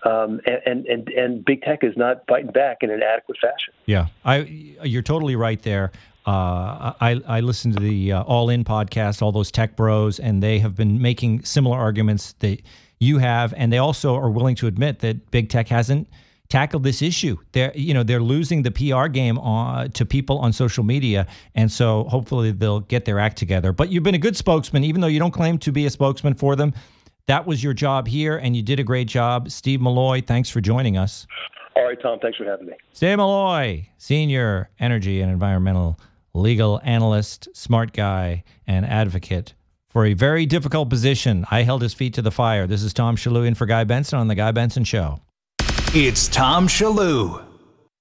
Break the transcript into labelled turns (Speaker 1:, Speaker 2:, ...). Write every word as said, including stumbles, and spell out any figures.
Speaker 1: Um, and, and, and big tech is not fighting back in an adequate fashion.
Speaker 2: Yeah, I, you're totally right there. Uh, I, I listened to the uh, All In podcast, all those tech bros, and they have been making similar arguments that you have, and they also are willing to admit that big tech hasn't tackled this issue. They're, you know, they're losing the P R game on, to people on social media, and so hopefully they'll get their act together. But you've been a good spokesman, even though you don't claim to be a spokesman for them. That was your job here, and you did a great job. Steve Milloy, thanks for joining us.
Speaker 1: All right, Tom, thanks for having me.
Speaker 2: Steve Milloy, senior energy and environmental legal analyst, smart guy, and advocate for a very difficult position. I held his feet to the fire. This is Tom Shillue in for Guy Benson on The Guy Benson Show.
Speaker 3: It's Tom Shillue.